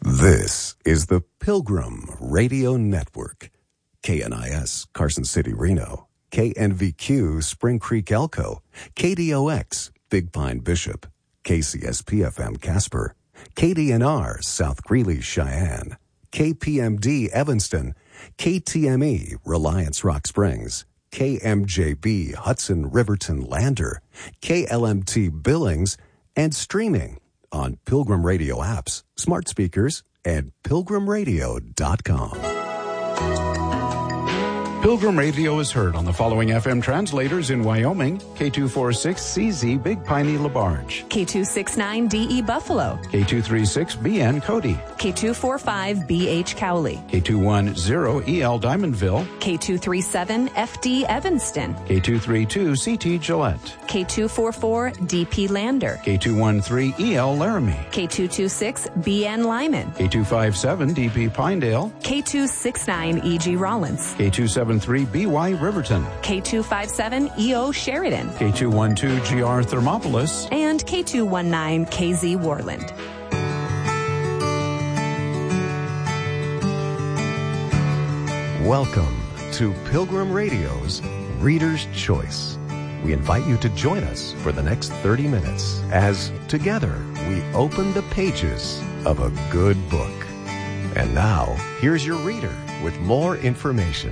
This is the Pilgrim Radio Network. KNIS, Carson City, Reno. KNVQ, Spring Creek, Elko. KDOX, Big Pine, Bishop. KCSP-FM, Casper. KDNR, South Greeley, Cheyenne. KPMD, Evanston. KTME, Reliance, Rock Springs. KMJB, Hudson, Riverton, Lander. KLMT, Billings. And streaming on Pilgrim Radio apps, smart speakers, and pilgrimradio.com. Pilgrim Radio is heard on the following FM translators in Wyoming: K246CZ Big Piney LaBarge, K269DE Buffalo, K236BN Cody, K245BH Cowley, K210EL Diamondville, K237FD Evanston, K232CT Gillette, K244DP Lander, K213EL Laramie, K226BN Lyman, K257DP Pinedale, K269EG Rollins, K273BY Riverton, K257EO Sheridan, K212GR Thermopolis, and K219KZ Warland. Welcome to Pilgrim Radio's Reader's Choice. We invite you to join us for the next 30 minutes as together we open the pages of a good book. And now, here's your reader with more information.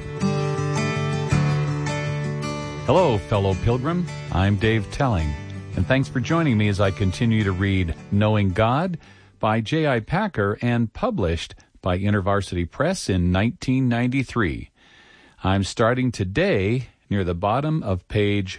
Hello, fellow pilgrim. I'm Dave Telling, and thanks for joining me as I continue to read Knowing God by J.I. Packer and published by InterVarsity Press in 1993. I'm starting today near the bottom of page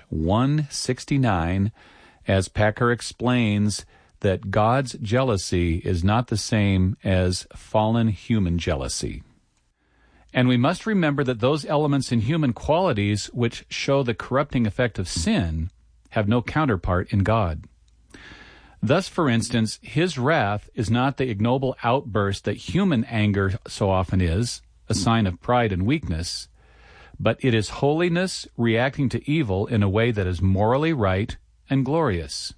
169 as Packer explains that God's jealousy is not the same as fallen human jealousy. And we must remember that those elements in human qualities which show the corrupting effect of sin have no counterpart in God. Thus, for instance, his wrath is not the ignoble outburst that human anger so often is, a sign of pride and weakness, but it is holiness reacting to evil in a way that is morally right and glorious.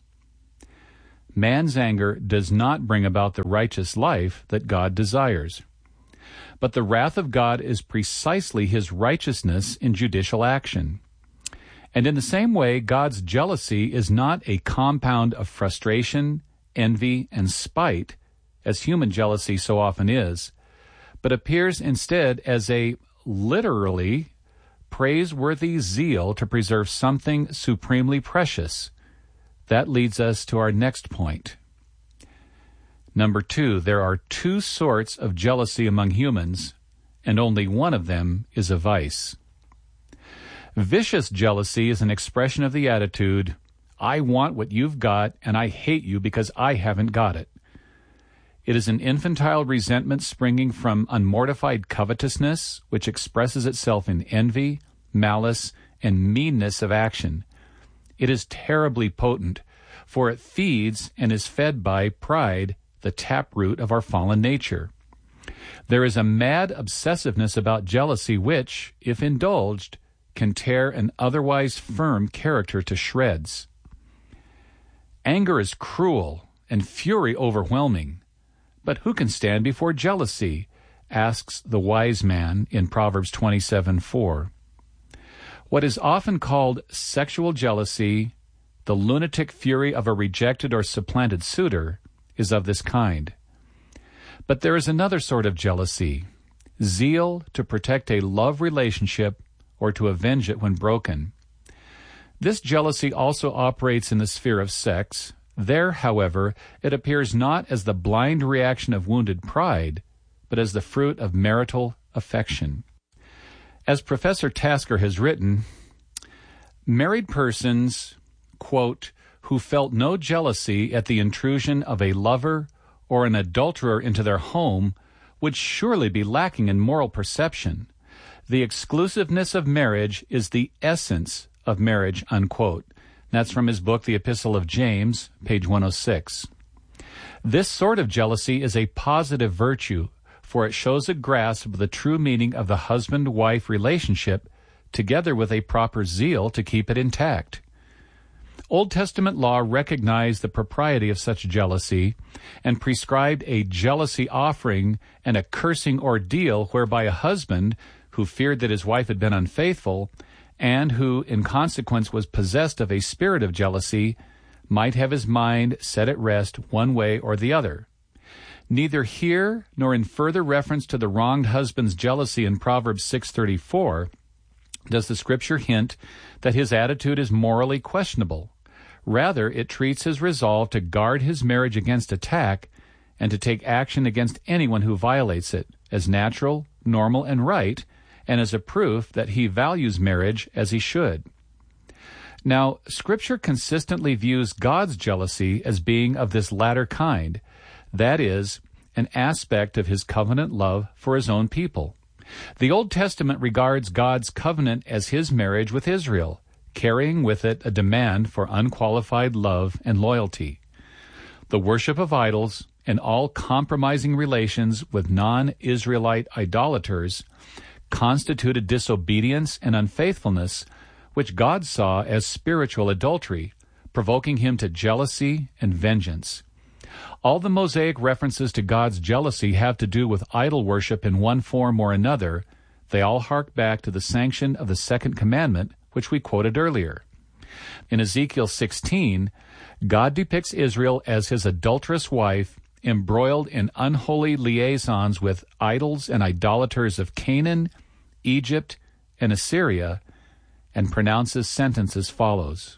Man's anger does not bring about the righteous life that God desires. But the wrath of God is precisely his righteousness in judicial action. And in the same way, God's jealousy is not a compound of frustration, envy, and spite, as human jealousy so often is, but appears instead as a literally praiseworthy zeal to preserve something supremely precious. That leads us to our next point. Number 2, there are two sorts of jealousy among humans, and only one of them is a vice. Vicious jealousy is an expression of the attitude, I want what you've got, and I hate you because I haven't got it. It is an infantile resentment springing from unmortified covetousness, which expresses itself in envy, malice, and meanness of action. It is terribly potent, for it feeds and is fed by pride, the taproot of our fallen nature. There is a mad obsessiveness about jealousy which, if indulged, can tear an otherwise firm character to shreds. Anger is cruel and fury overwhelming. But who can stand before jealousy? Asks the wise man in Proverbs 27:4. What is often called sexual jealousy, the lunatic fury of a rejected or supplanted suitor, is of this kind. But there is another sort of jealousy, zeal to protect a love relationship or to avenge it when broken. This jealousy also operates in the sphere of sex. There, however, it appears not as the blind reaction of wounded pride, but as the fruit of marital affection. As Professor Tasker has written, married persons, quote, who felt no jealousy at the intrusion of a lover or an adulterer into their home would surely be lacking in moral perception. The exclusiveness of marriage is the essence of marriage, unquote. That's from his book, The Epistle of James, page 106. This sort of jealousy is a positive virtue, for it shows a grasp of the true meaning of the husband-wife relationship, together with a proper zeal to keep it intact. Old Testament law recognized the propriety of such jealousy and prescribed a jealousy offering and a cursing ordeal whereby a husband who feared that his wife had been unfaithful and who, in consequence, was possessed of a spirit of jealousy might have his mind set at rest one way or the other. Neither here nor in further reference to the wronged husband's jealousy in Proverbs 6:34 does the Scripture hint that his attitude is morally questionable. Rather, it treats his resolve to guard his marriage against attack and to take action against anyone who violates it as natural, normal, and right, and as a proof that he values marriage as he should. Now, Scripture consistently views God's jealousy as being of this latter kind, that is, an aspect of his covenant love for his own people. The Old Testament regards God's covenant as his marriage with Israel, carrying with it a demand for unqualified love and loyalty. The worship of idols and all compromising relations with non-Israelite idolaters constituted disobedience and unfaithfulness, which God saw as spiritual adultery, provoking him to jealousy and vengeance. All the Mosaic references to God's jealousy have to do with idol worship in one form or another. They all hark back to the sanction of the second commandment, which we quoted earlier. In Ezekiel 16, God depicts Israel as his adulterous wife, embroiled in unholy liaisons with idols and idolaters of Canaan, Egypt, and Assyria, and pronounces sentence as follows: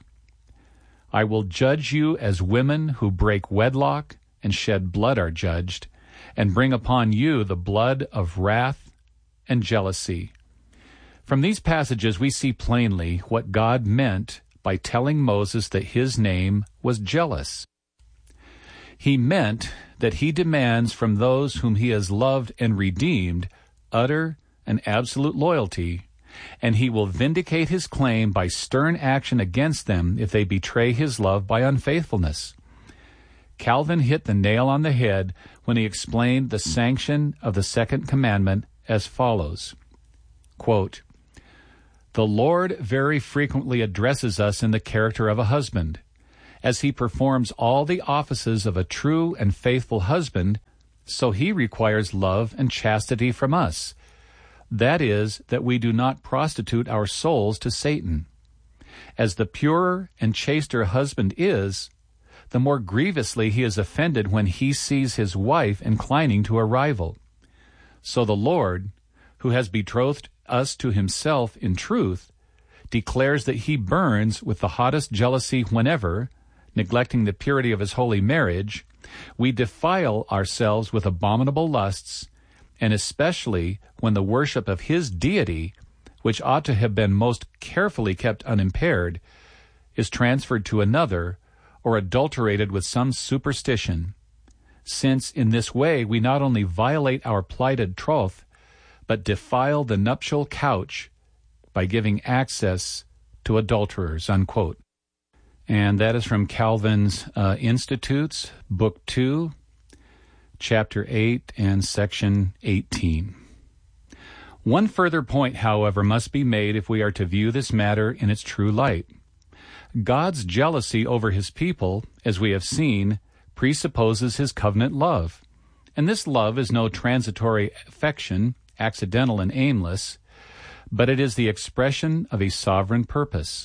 I will judge you as women who break wedlock and shed blood are judged, and bring upon you the blood of wrath and jealousy. From these passages we see plainly what God meant by telling Moses that his name was jealous. He meant that he demands from those whom he has loved and redeemed utter and absolute loyalty, and he will vindicate his claim by stern action against them if they betray his love by unfaithfulness. Calvin hit the nail on the head when he explained the sanction of the second commandment as follows, quote, The Lord very frequently addresses us in the character of a husband. As he performs all the offices of a true and faithful husband, so he requires love and chastity from us. That is, that we do not prostitute our souls to Satan. As the purer and chaster husband is, the more grievously he is offended when he sees his wife inclining to a rival. So the Lord, who has betrothed us to himself in truth, declares that he burns with the hottest jealousy whenever, neglecting the purity of his holy marriage, we defile ourselves with abominable lusts, and especially when the worship of his deity, which ought to have been most carefully kept unimpaired, is transferred to another or adulterated with some superstition, since in this way we not only violate our plighted troth, but defile the nuptial couch by giving access to adulterers, unquote. And that is from Calvin's Institutes, Book 2, Chapter 8, and Section 18. One further point, however, must be made if we are to view this matter in its true light. God's jealousy over his people, as we have seen, presupposes his covenant love. And this love is no transitory affection, accidental and aimless, but it is the expression of a sovereign purpose.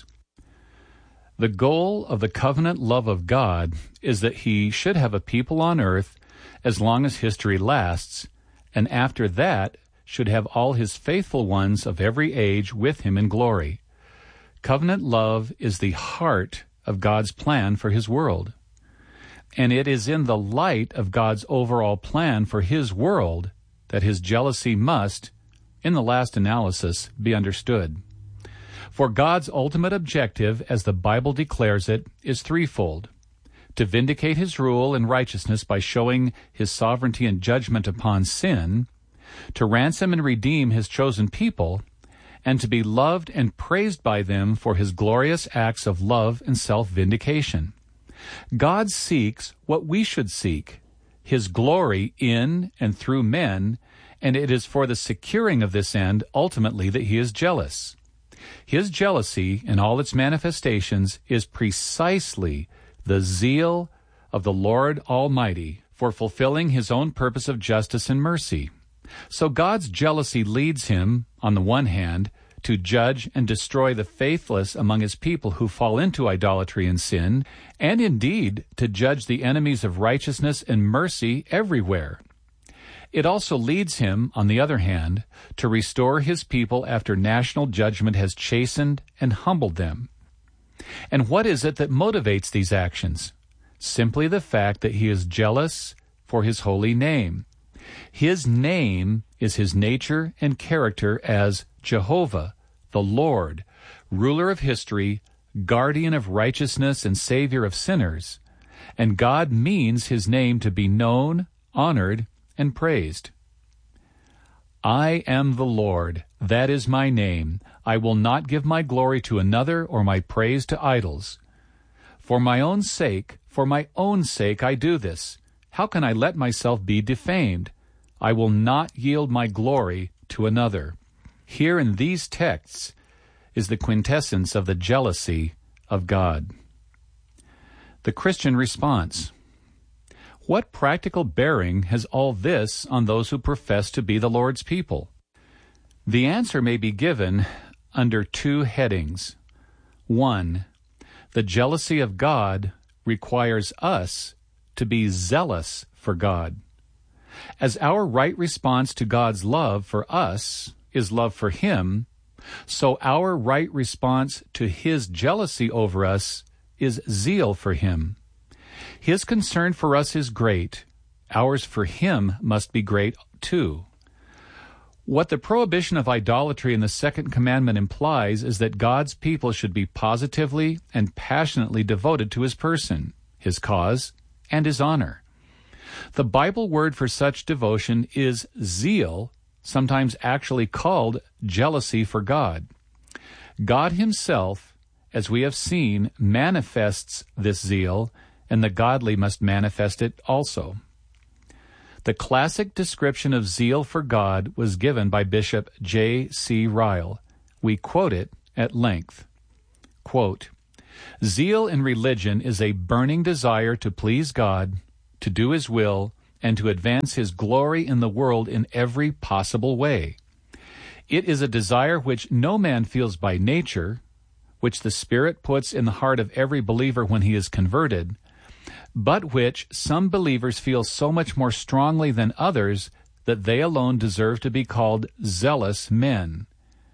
The goal of the covenant love of God is that he should have a people on earth as long as history lasts, and after that should have all his faithful ones of every age with him in glory. Covenant love is the heart of God's plan for his world. And it is in the light of God's overall plan for his world that his jealousy must, in the last analysis, be understood. For God's ultimate objective, as the Bible declares it, is threefold: to vindicate his rule and righteousness by showing his sovereignty and judgment upon sin, to ransom and redeem his chosen people, and to be loved and praised by them for his glorious acts of love and self-vindication. God seeks what we should seek, his glory in and through men, and it is for the securing of this end ultimately that he is jealous. His jealousy in all its manifestations is precisely the zeal of the Lord Almighty for fulfilling His own purpose of justice and mercy. So God's jealousy leads Him, on the one hand, to judge and destroy the faithless among His people who fall into idolatry and sin, and indeed to judge the enemies of righteousness and mercy everywhere. It also leads Him, on the other hand, to restore His people after national judgment has chastened and humbled them. And what is it that motivates these actions? Simply the fact that He is jealous for His holy name. His name is His nature and character as Jehovah, the Lord, ruler of history, guardian of righteousness and Savior of sinners. And God means His name to be known, honored, and praised. I am the Lord, that is my name. I will not give my glory to another or my praise to idols. For my own sake I do this. How can I let myself be defamed? I will not yield my glory to another. Here in these texts is the quintessence of the jealousy of God. The Christian response. What practical bearing has all this on those who profess to be the Lord's people? The answer may be given under two headings. 1. The jealousy of God requires us to be zealous for God. As our right response to God's love for us is love for Him, so our right response to His jealousy over us is zeal for Him. His concern for us is great. Ours for Him must be great too. What the prohibition of idolatry in the second commandment implies is that God's people should be positively and passionately devoted to His person, His cause, and His honor. The Bible word for such devotion is zeal, sometimes actually called jealousy for God. God Himself, as we have seen, manifests this zeal, and the godly must manifest it also. The classic description of zeal for God was given by Bishop J.C. Ryle. We quote it at length. Quote, "Zeal in religion is a burning desire to please God, to do His will, and to advance His glory in the world in every possible way. It is a desire which no man feels by nature, which the Spirit puts in the heart of every believer when he is converted, but which some believers feel so much more strongly than others that they alone deserve to be called zealous men.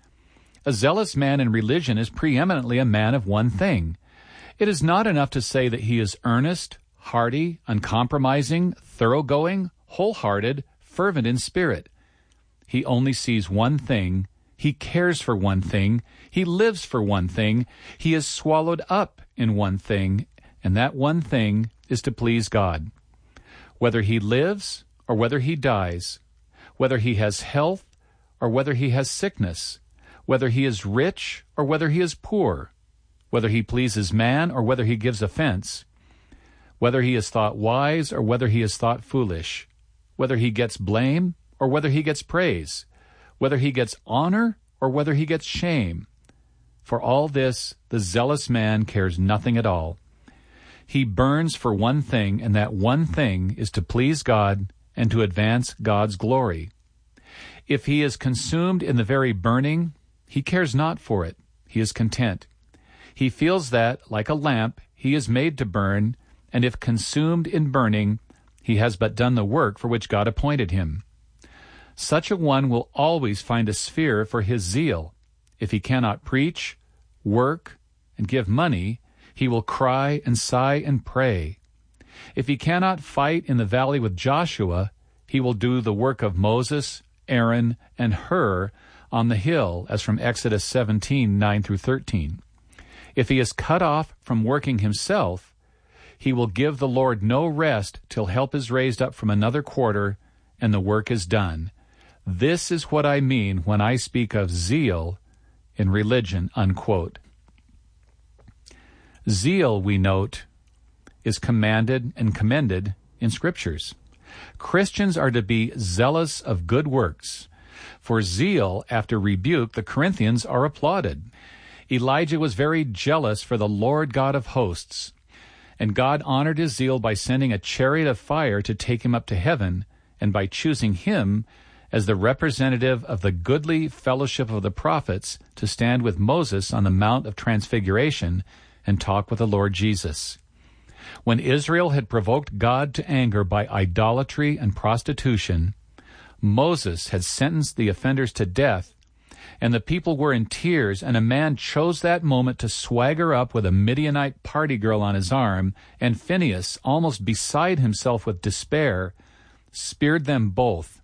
A zealous man in religion is preeminently a man of one thing. It is not enough to say that he is earnest, hearty, uncompromising, thoroughgoing, wholehearted, fervent in spirit. He only sees one thing, he cares for one thing, he lives for one thing, he is swallowed up in one thing, and that one thing is to please God. Whether he lives or whether he dies, whether he has health or whether he has sickness, whether he is rich or whether he is poor, whether he pleases man or whether he gives offense, whether he is thought wise or whether he is thought foolish, whether he gets blame or whether he gets praise, whether he gets honor or whether he gets shame. For all this, the zealous man cares nothing at all. He burns for one thing, and that one thing is to please God and to advance God's glory. If he is consumed in the very burning, he cares not for it. He is content. He feels that, like a lamp, he is made to burn, and if consumed in burning, he has but done the work for which God appointed him. Such a one will always find a sphere for his zeal. If he cannot preach, work, and give money, he will cry and sigh and pray. If he cannot fight in the valley with Joshua, he will do the work of Moses, Aaron, and Hur on the hill, as from Exodus 17, 9 through 13. If he is cut off from working himself, he will give the Lord no rest till help is raised up from another quarter and the work is done. This is what I mean when I speak of zeal in religion," unquote. Zeal, we note, is commanded and commended in Scriptures. Christians are to be zealous of good works. For zeal after rebuke, the Corinthians are applauded. Elijah was very jealous for the Lord God of hosts, and God honored his zeal by sending a chariot of fire to take him up to heaven, and by choosing him as the representative of the goodly fellowship of the prophets to stand with Moses on the Mount of Transfiguration and talk with the Lord Jesus. When Israel had provoked God to anger by idolatry and prostitution, Moses had sentenced the offenders to death, and the people were in tears, and a man chose that moment to swagger up with a Midianite party girl on his arm, and Phinehas, almost beside himself with despair, speared them both.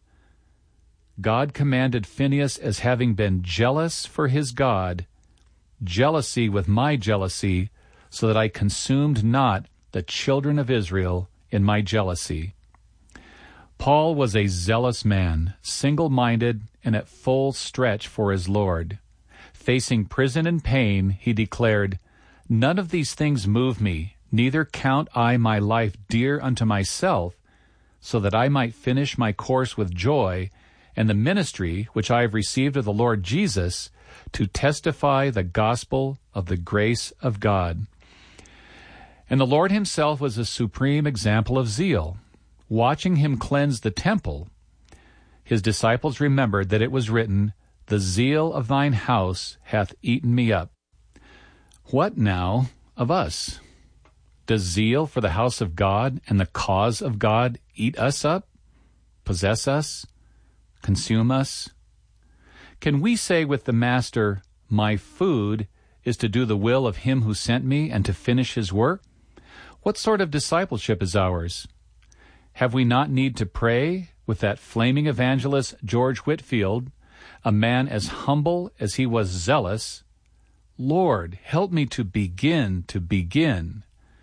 God commanded Phinehas as having been jealous for his God, jealousy with my jealousy, so that I consumed not the children of Israel in my jealousy. Paul was a zealous man, single-minded and at full stretch for his Lord. Facing prison and pain, he declared, "None of these things move me, neither count I my life dear unto myself, so that I might finish my course with joy, and the ministry which I have received of the Lord Jesus, to testify the gospel of the grace of God." And the Lord himself was a supreme example of zeal. Watching him cleanse the temple, his disciples remembered that it was written, "The zeal of thine house hath eaten me up." What now of us? Does zeal for the house of God and the cause of God eat us up, possess us, consume us? Can we say with the Master, "My food is to do the will of him who sent me and to finish his work"? What sort of discipleship is ours? Have we not need to pray with that flaming evangelist George Whitefield, a man as humble as he was zealous, "Lord, help me to begin to begin"?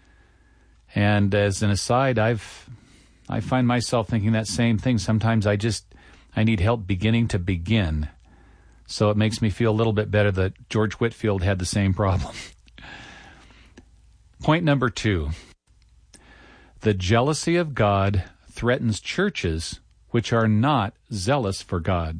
And as an aside, I find myself thinking that same thing. Sometimes I need help beginning to begin. So it makes me feel a little bit better that George Whitefield had the same problem. Point number 2. The jealousy of God threatens churches which are not zealous for God.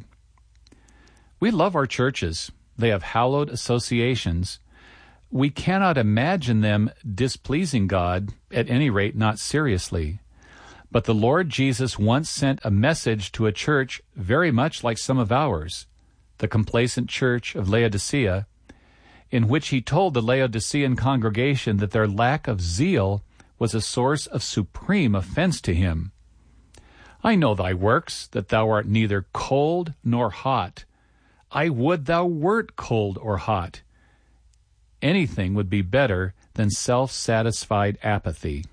We love our churches. They have hallowed associations. We cannot imagine them displeasing God, at any rate not seriously. But the Lord Jesus once sent a message to a church very much like some of ours, the complacent church of Laodicea, in which he told the Laodicean congregation that their lack of zeal was a source of supreme offense to him. "I know thy works, that thou art neither cold nor hot. I would thou wert cold or hot." Anything would be better than self-satisfied apathy.